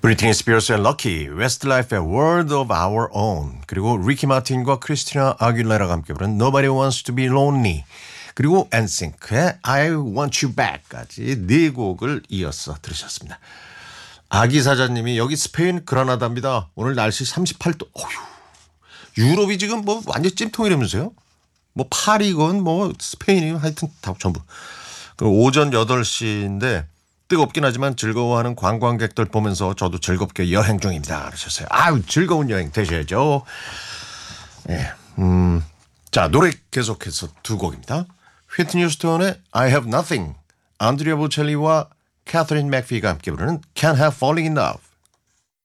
브리트니 스피어스의 Lucky, 웨스트라이프의 World of Our Own, 그리고 리키 마틴과 크리스티나 아길레라가 함께 부른 Nobody Wants to Be Lonely, 그리고 엔싱크의 I Want You Back까지 네 곡을 이어서 들으셨습니다. 아기 사자님이 여기 스페인 그라나다입니다. 오늘 날씨 38도. 어휴, 유럽이 지금 뭐 완전 찜통이라면서요? 뭐 파리건 뭐 스페인이건 하여튼 다 전부. 그 오전 8시인데 뜨겁긴 하지만 즐거워하는 관광객들 보면서 저도 즐겁게 여행 중입니다. 그러셨어요. 아유, 즐거운 여행 되셔야죠. 예. 자, 노래 계속해서 두 곡입니다. 휘트니 휴스턴의 I Have Nothing, 안드리아 보첼리와 캐서린 맥피가 함께 부르는 Can't Help Falling in Love.